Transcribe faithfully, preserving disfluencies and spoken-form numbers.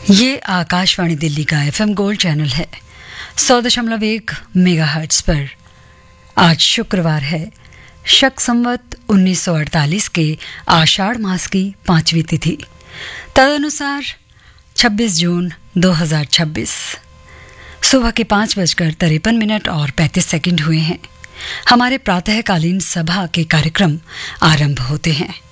ये आकाशवाणी दिल्ली का FM gold channel है सौ दशमलव एक मेगाहर्ट्ज पर। आज शुक्रवार है, शक संवत उन्नीस सौ अड़तालीस के आषाढ़ मास की पांचवी तिथि, तदनुसार छब्बीस जून दो हज़ार छब्बीस। सुबह के पाँच बजकर तिरपन मिनट और पैंतीस सेकंड हुए हैं। हमारे प्रातःकालीन सभा के कार्यक्रम आरंभ होते हैं।